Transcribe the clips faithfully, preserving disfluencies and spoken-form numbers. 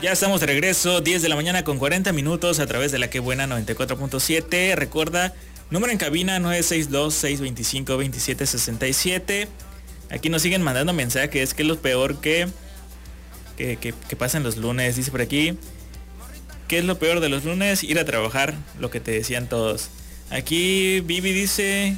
Ya estamos de regreso, diez de la mañana con cuarenta minutos a través de la Que Buena noventa y cuatro punto siete. Recuerda, número en cabina nueve seis dos, seis dos cinco, dos siete seis siete. Aquí nos siguen mandando mensajes, que es lo peor que, que, que, que pasa en los lunes. Dice por aquí, ¿qué es lo peor de los lunes? Ir a trabajar, lo que te decían todos. Aquí Vivi dice,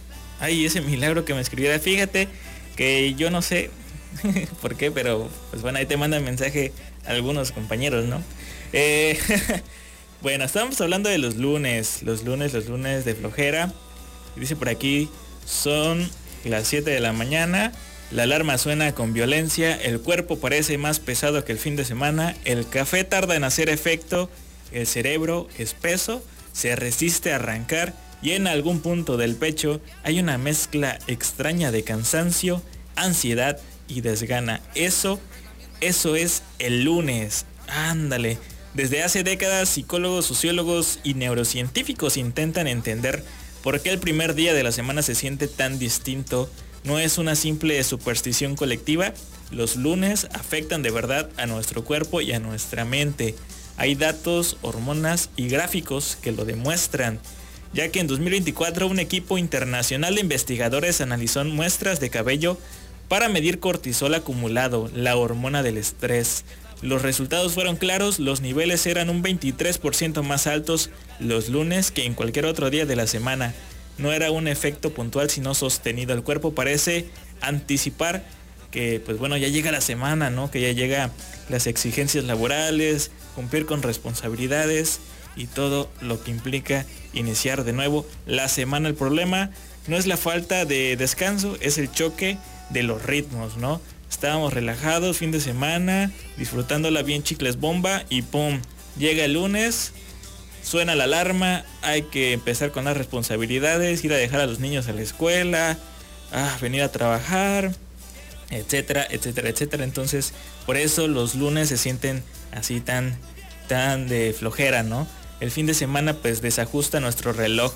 ay, ese milagro que me escribiera. Fíjate que yo no sé por qué, pero pues bueno, ahí te mandan mensaje algunos compañeros, ¿no? Eh, bueno, estábamos hablando de los lunes, los lunes, los lunes de flojera. Dice por aquí, son las siete de la mañana, la alarma suena con violencia, el cuerpo parece más pesado que el fin de semana, el café tarda en hacer efecto, el cerebro espeso se resiste a arrancar y en algún punto del pecho hay una mezcla extraña de cansancio, ansiedad y desgana. Eso Eso es el lunes. Ándale. Desde hace décadas, psicólogos, sociólogos y neurocientíficos intentan entender por qué el primer día de la semana se siente tan distinto. No es una simple superstición colectiva. Los lunes afectan de verdad a nuestro cuerpo y a nuestra mente. Hay datos, hormonas y gráficos que lo demuestran, ya que en dos mil veinticuatro un equipo internacional de investigadores analizó muestras de cabello para medir cortisol acumulado, la hormona del estrés. Los resultados fueron claros, los niveles eran un veintitrés por ciento más altos los lunes que en cualquier otro día de la semana. No era un efecto puntual sino sostenido. El cuerpo parece anticipar que pues bueno, ya llega la semana, ¿no? Que ya llega las exigencias laborales, cumplir con responsabilidades y todo lo que implica iniciar de nuevo la semana. El problema no es la falta de descanso, es el choque de los ritmos, ¿no? Estábamos relajados, fin de semana, disfrutándola bien chicles bomba y pum, llega el lunes, suena la alarma, hay que empezar con las responsabilidades, ir a dejar a los niños a la escuela, ah, venir a trabajar, etcétera, etcétera, etcétera. Entonces, por eso los lunes se sienten así tan, tan de flojera, ¿no? El fin de semana pues desajusta nuestro reloj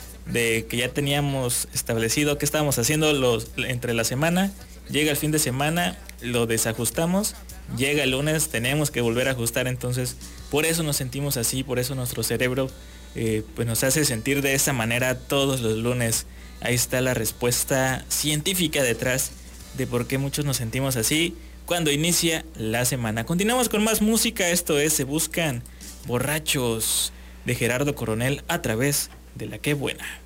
de que ya teníamos establecido que estábamos haciendo los, entre la semana, llega el fin de semana, lo desajustamos, llega el lunes, tenemos que volver a ajustar. Entonces por eso nos sentimos así, por eso nuestro cerebro eh, pues nos hace sentir de esa manera todos los lunes. Ahí está la respuesta científica detrás de por qué muchos nos sentimos así cuando inicia la semana. Continuamos con más música, esto es Se Buscan Borrachos de Gerardo Coronel a través de La Que Buena.